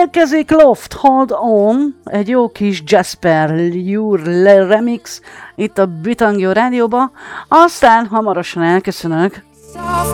Következik Loft, Hold On, egy jó kis Jasper Lure remix itt a Bitangio rádióba, aztán hamarosan elköszönök.